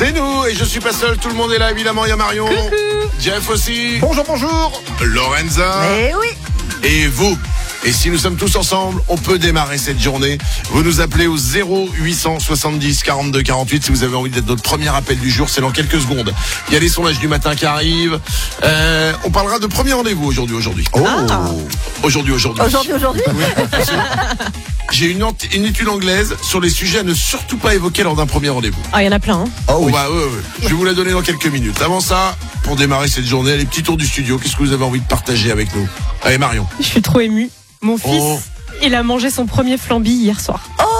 C'est nous, et je suis pas seul, tout le monde est là, évidemment, il y a Marion. Coucou. Jeff aussi. Bonjour, bonjour. Lorenza. Eh oui. Et vous. Et si nous sommes tous ensemble, on peut démarrer cette journée. Vous nous appelez au 0870 42 48 si vous avez envie d'être notre premier appel du jour. C'est dans quelques secondes. Il y a les sondages du matin qui arrivent. On parlera de premier rendez-vous aujourd'hui. Oh. Aujourd'hui. Aujourd'hui. J'ai une étude anglaise sur les sujets à ne surtout pas évoquer lors d'un premier rendez-vous. Ah, il y en a plein. Hein. Oh oui. Ouais. Je vais vous la donner dans quelques minutes. Avant ça, pour démarrer cette journée, les petits tours du studio. Qu'est-ce que vous avez envie de partager avec nous? Allez, Marion. Je suis trop émue. Mon fils, Oh. il a mangé son premier flambi hier soir.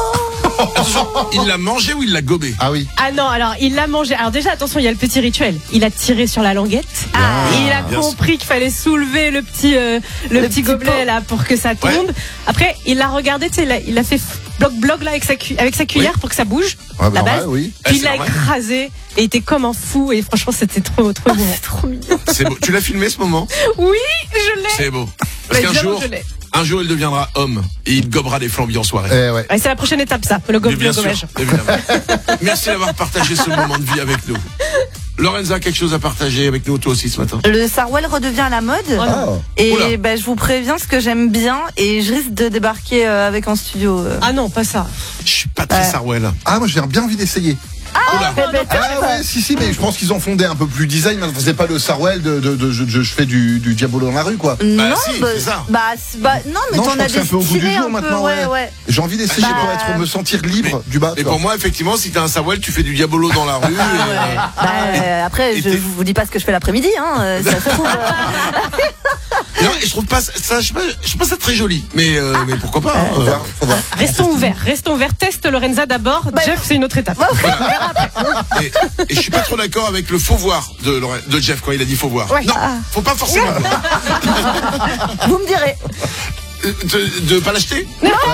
Il l'a mangé ou il l'a gobé? Ah oui. Ah non, alors il l'a mangé. Alors déjà, attention, il y a le petit rituel. Il a tiré sur la languette. Et il a bien compris qu'il fallait soulever le petit gobelet pot. là pour que ça tombe. Ouais. Après, il l'a regardé, tu sais, il a fait bloc là avec sa cuillère pour que ça bouge. Ah, la base. normal, oui. Puis Ah, il l'a c'est normal. écrasé et il était comme un fou. Et franchement, c'était trop bon. Trop mignon. C'est beau. Tu l'as filmé ce moment? Oui, je l'ai. C'est beau. Parce qu'un Évidemment, jour, je l'ai. il deviendra homme et il gobera des flambis en soirée. Ouais. Ouais, c'est la prochaine étape, ça, le Mais bien gommage. sûr, évidemment. Merci d'avoir partagé ce moment de vie avec nous. Lorenza, quelque chose à partager avec nous, toi aussi, ce matin? Le Sarwell redevient à la mode. Oh non. Ah. Et Oula. ben, je vous préviens ce que j'aime bien et je risque de débarquer avec en studio. Ah non, pas ça. Je suis pas très Sarwell. Ah, moi j'ai bien envie d'essayer. Oula. Ah ouais, si, mais je pense qu'ils ont fondé un peu plus design. Mais on faisait pas le Sarwell je fais du diabolo dans la rue, quoi. Non, si, c'est ça. non, mais Non, t'en je crois as que c'est un peu au goût du destiné jour un peu, maintenant, ouais. J'ai envie d'essayer pour me sentir libre du bas. Et pour moi, effectivement, si t'as un Sarwell, tu fais du diabolo dans la rue. Après, Et je t'es- vous dis pas ce que je fais l'après-midi, hein. Ça se trouve. Non, et je trouve pas ça, je trouve pas ça très joli. Mais pourquoi pas? Faut voir. Restons ouverts. Teste Lorenza d'abord. Jeff, c'est une autre étape. Et je suis pas trop d'accord avec le faux voir de Jeff quand il a dit faux voir. Ouais. Non, faut pas forcément voir. Vous me direz. De pas l'acheter.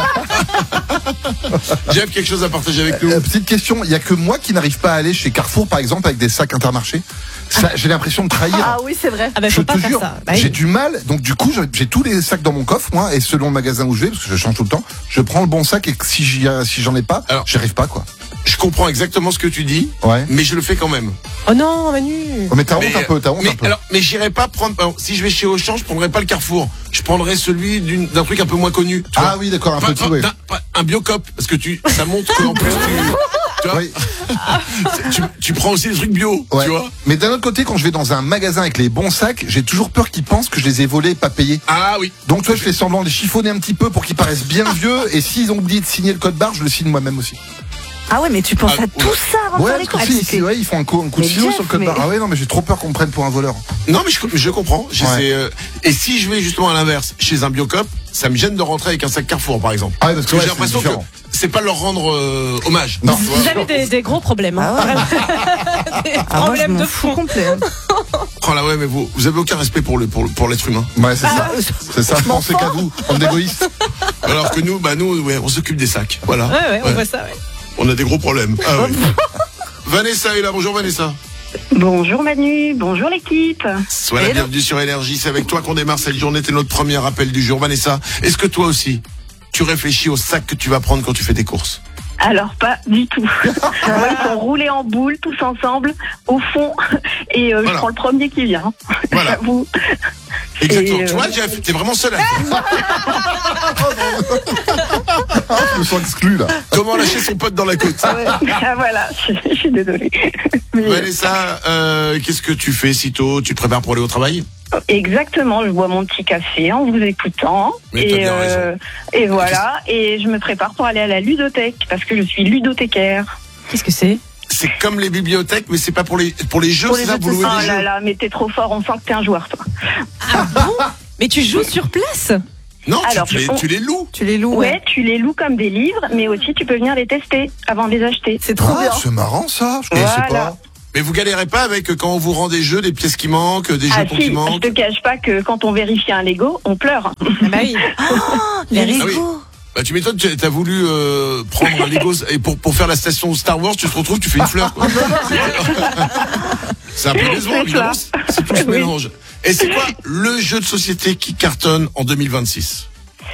Jeff, quelque chose à partager avec nous? Petite question, il y a que moi qui n'arrive pas à aller chez Carrefour, par exemple, avec des sacs Intermarché. Ça, j'ai l'impression de trahir. Ah oui, c'est vrai. Ah ben, Je faut pas te faire jure, ça. Bah oui. j'ai du mal. Donc du coup, j'ai tous les sacs dans mon coffre, moi, et selon le magasin où je vais, parce que je change tout le temps, je prends le bon sac et que si j'en ai pas, Alors- j'y arrive pas, quoi. Je comprends exactement ce que tu dis, Ouais. mais je le fais quand même. Oh non, Manu. Oh, mais t'as honte un peu, Mais j'irai pas prendre. Si je vais chez Auchan, je prendrai pas le Carrefour. Je prendrai celui d'un truc un peu moins connu. Tu vois. Ah oui, d'accord, un petit, ouais. Un Biocop, parce que ça montre qu'en plus tu vois, Oui. tu prends aussi des trucs bio, Ouais. tu vois. Mais d'un autre côté, quand je vais dans un magasin avec les bons sacs, j'ai toujours peur qu'ils pensent que je les ai volés et pas payés. Ah oui. Donc toi, je fais semblant de les chiffonner un petit peu pour qu'ils paraissent bien vieux, et s'ils ont oublié de signer le code barre, je le signe moi-même aussi. Ah ouais, mais tu penses Ah, à tout ça avant de Ouais, faire les parce que courses. si, ils font un coup de Mais stylo Jeff, sur le code mais- barre. Ah ouais, non, mais j'ai trop peur qu'on me prenne pour un voleur. Non, mais je comprends. Ouais. Et si je vais justement à l'inverse, chez un Biocop, ça me gêne de rentrer avec un sac Carrefour, par exemple. Ah ouais, parce que j'ai ouais, l'impression c'est que différent. c'est pas leur rendre hommage. Non. Tu vois. Vous avez des gros problèmes. Hein. Ah ouais. Des Ah, moi, je problèmes m'en de fous fond. complet. Oh là ouais, mais vous avez aucun respect pour l'être humain. Ouais, c'est ça. C'est ça, je m'en pensais qu'à vous, bande d'égoïstes. Alors que nous, ouais, on s'occupe des sacs. Voilà. Ouais, on Ouais. voit ça, ouais. On a des gros problèmes. Ah oui. Vanessa est là. Bonjour Vanessa. Bonjour Manu, bonjour l'équipe. Sois la bienvenue sur Énergie. C'est avec toi qu'on démarre cette journée. T'es notre premier appel du jour. Vanessa, est-ce que toi aussi, tu réfléchis au sac que tu vas prendre quand tu fais tes courses? Alors pas du tout. Moi, ils sont roulés en boule tous ensemble au fond et je Voilà. prends le premier qui vient. Voilà. J'avoue. Exactement. Et, Tu vois, Jeff, t'es vraiment seul à le faire. Je me sens exclu, là. Comment lâcher son pote dans la côte? Ah voilà, je suis désolée. Mais, Vanessa, qu'est-ce que tu fais si tôt? Tu te prépares pour aller au travail? exactement, je bois mon petit café en vous écoutant Mais t'as bien raison. et voilà, et je me prépare pour aller à la ludothèque parce que je suis ludothécaire. Qu'est-ce que c'est? C'est comme les bibliothèques, mais c'est pas pour les jeux, Pour les c'est ça, jeux vous de louez Oh des là jeux? là, mais t'es trop fort, on sent que t'es un joueur toi. Ah bon? Mais tu joues sur place? Non, Alors, tu les loues. Tu les loues, Ouais, tu les loues comme des livres, mais aussi tu peux venir les tester avant de les acheter. C'est trop bien. C'est marrant, ça. Je connaissais Voilà. pas. Mais vous galérez pas avec quand on vous rend des jeux, des pièces qui manquent, des Ah jetons si, qui je manquent? te cache pas que quand on vérifie un Lego, on pleure. Ah bah oui. Les Ah oui. Lego. Bah tu m'étonnes, t'as voulu prendre un Lego et pour faire la station Star Wars, tu te retrouves, tu fais une fleur. Quoi. C'est un peu décevant, C'est évidemment. ça. C'est tout ce Oui. mélange. Et c'est quoi le jeu de société qui cartonne en 2026?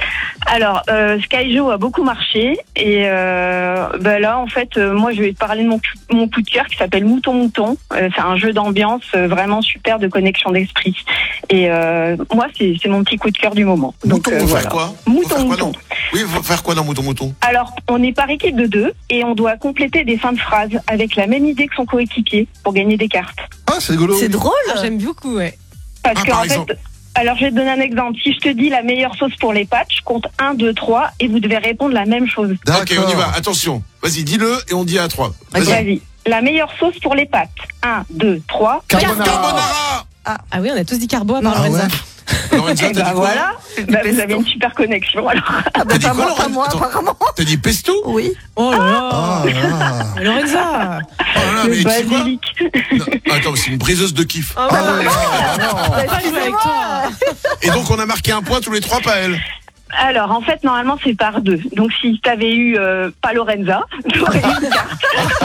Alors, Skyjo a beaucoup marché et là, en fait, moi, je vais te parler de mon coup de cœur qui s'appelle Mouton Mouton. C'est un jeu d'ambiance vraiment super de connexion d'esprit. Et moi, c'est mon petit coup de cœur du moment. Mouton, Donc, faut voilà. faire quoi? Mouton Faut faire quoi Mouton. Oui, faut faire quoi dans Mouton Mouton? Alors, on est par équipe de 2 et on doit compléter des fins de phrases avec la même idée que son coéquipier pour gagner des cartes. Ah, c'est rigolo. C'est drôle. Ah, j'aime beaucoup, ouais. Parce Ah, que par en exemple. fait, alors je vais te donner un exemple. Si je te dis la meilleure sauce pour les pâtes, je compte 1, 2, 3 et vous devez répondre la même chose. Ok, on y va. Attention. Vas-y, dis-le et on dit à 3. Vas-y. Vas-y. La meilleure sauce pour les pâtes. 1, 2, 3. Carbonara. Carbonara. Ah oui, on a tous dit carbo à part Ah ouais. Lorenza. Lorenza, Et t'as dit quoi? voilà. Vous avez une super connexion alors. Ah bah, T'as dit pas quoi, moi, pas Laurent moi, Attends. apparemment. T'as dit pesto? Oui. Oh là là. Ah, là. Lorenza. Oh là là, mais Le tu sais quoi? basilic. Non, attends, c'est une briseuse de kiff. Oh, Ah ouais, non. on va pas jouer avec toi. Et donc, on a marqué un point tous les 3, pas elle. Alors en fait normalement c'est par 2. Donc si t'avais eu pas Lorenza, t'aurais eu une carte.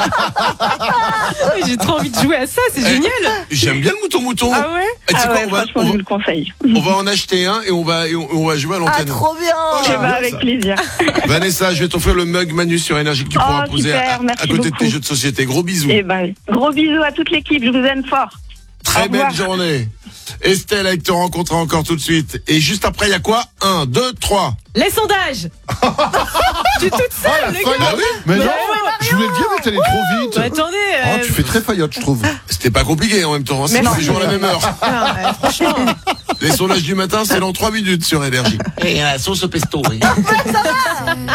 J'ai trop envie de jouer à ça, c'est génial. J'aime bien le mouton. Ah ouais? Et tu sais Ah quoi, ouais, franchement je vous le conseille. on va en acheter un et on va jouer à Ah, l'antenne. trop bien. Oh, Eh j'aime ben, bien avec ça. plaisir. Vanessa, je vais t'offrir le mug Manu sur Énergie que tu pourras Oh, poser super, à merci côté de tes beaucoup. jeux de société. Gros bisous. Et ben gros bisous à toute l'équipe, je vous aime fort. Très au revoir. belle journée. Estelle, avec te rencontrer encore tout de suite. Et juste après, il y a quoi? 1, 2, 3. Les sondages. Tu es toute seule, les gars. Ah oui? Mais non, ouais, je voulais le dire, mais t'allais trop vite. Bah, attendez. Oh, tu fais très faillotte, je trouve. C'était pas compliqué en même temps. hein. C'est tous les jours à la même heure. Franchement. Les sondages du matin, c'est dans 3 minutes sur Énergie. Et la sauce au pesto, oui.